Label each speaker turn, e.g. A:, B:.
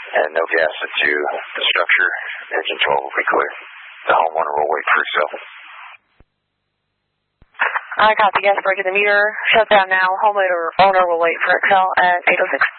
A: and no gas into the structure. Engine 12 will be clear. The homeowner will wait for himself.
B: I got the gas break in the meter. Shut down now. Homeowner will wait for Excel at 806.